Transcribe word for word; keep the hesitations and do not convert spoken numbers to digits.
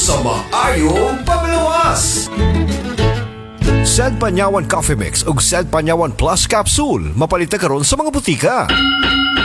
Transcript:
sa maayong paglawas. Sad Panyawan Coffee Mix ug Sad Panyawan Plus Capsule mapalita karon sa mga butika.